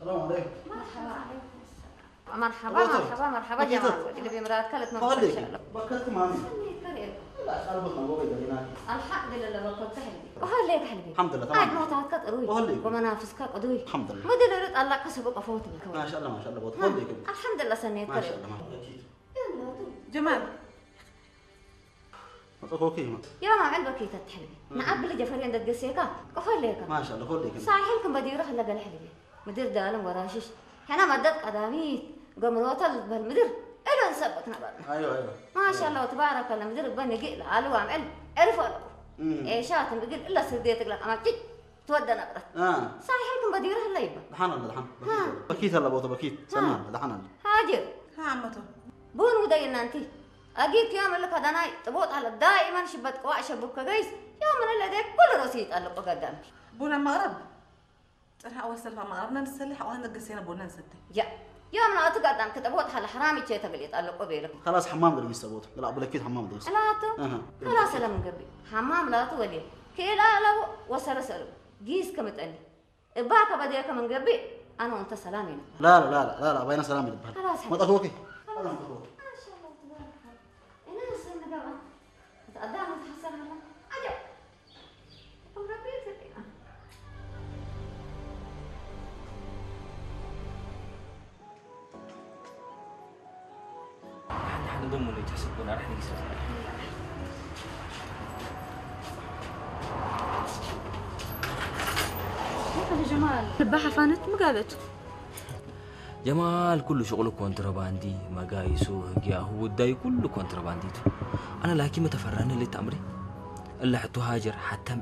السلام عليكم. مرحبا عليكم السلام. مرحبا جمال اللي بمرات كلت ما بقول لك بكلت مامي لا قلبك ما بقول لك الحمد لله بقول تحلبي وهل لك حلبي الحمد لله تمام ما تعتقد قروي وهل لك ومنافسك قدوي الحمد لله ما دلرت الله كسبك افوت بك ما شاء الله ما شاء الله بقول لك الحمد لله سنيت ما شاء الله يلا جمال أوكي يا ما علبك تتحلبي نعبل جفرين دد قسيكا قفل لك ما شاء الله قول لك صاحبكم بديره هلا بالحلبي مدير دالم وراشش هنا مدد قدامي قمروت بالمدير إلو نثبت نبرنا ايوه ما شاء الله وتبارك الله مدير بني قيل علو عم علم عرفوا له ايشات بقول الا سديتك لك اما تج تودى نبرة صاحبكم بديره هلا يبا دحان الله دحان بكيت هلا بوطه بكيت سنان دحان الله هاجر ها عمته بون ودينا انت اجيك يوم لك هذا ناي تبوط على دائما شبتك واعشه بك جيس يوم من اللي كل رصيد قال لك قدامك بونا المغرب صراحه اول سلفه مغربنا نسلح وهنا قسينا بونا نسدي يوم لا تقدم كتبوت على حرامي تشي تقليد قال لك قبيلك خلاص حمام قال يستبوط لا بلكيت حمام قال لا تو خلاص لا من قبل حمام لا تو ولي كلا لا وسرسل جيس كمتني باك بديك من قبل انا وانت سلامي لا بين سلامي خلاص ما تخوكي نضم اللي تحسبون راح نقيس يا جمال الباحة فانت ما قالت جمال كله شغله كونتراباندي مقايسه هو الداي كله كونترابانديته انا لكن ما تفراني اللي تأمري الا حتى هاجر حتى